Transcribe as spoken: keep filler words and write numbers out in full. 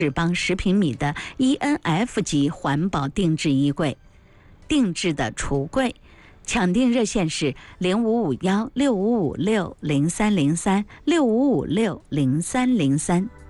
只帮十平米的 E N F 级环保定制衣柜，定制的橱柜。抢订热线是零五五幺六五五六零三零三六五五六零三零三。